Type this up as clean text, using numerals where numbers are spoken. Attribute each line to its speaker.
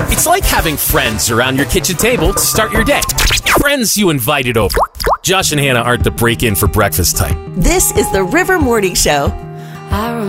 Speaker 1: It's like having friends around your kitchen table to start your day. Friends you invited over. Josh and Hannah aren't the break-in for breakfast type.
Speaker 2: This is the River Morning Show.